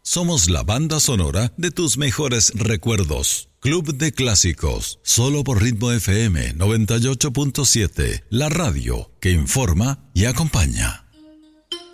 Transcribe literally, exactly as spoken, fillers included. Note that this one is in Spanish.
Somos la banda sonora de tus mejores recuerdos. Club de Clásicos, solo por Ritmo F M noventa y ocho punto siete, la radio que informa y acompaña.